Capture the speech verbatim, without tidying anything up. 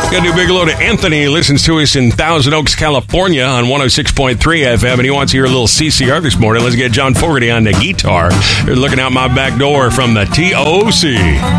Got to do a big hello to Anthony. He listens to us in Thousand Oaks, California on one oh six point three F M, and he wants to hear a little C C R this morning. Let's get John Fogerty on the guitar. They're looking out my back door from the T O C.